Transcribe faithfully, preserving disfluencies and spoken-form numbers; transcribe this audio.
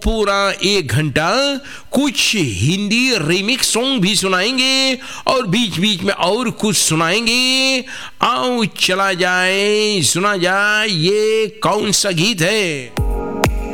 पूरा एक घंटा कुछ हिंदी रिमिक्स सॉन्ग भी सुनाएंगे और बीच बीच में और कुछ सुनाएंगे। आओ चला जाए, सुना जाए ये कौन सा गीत है।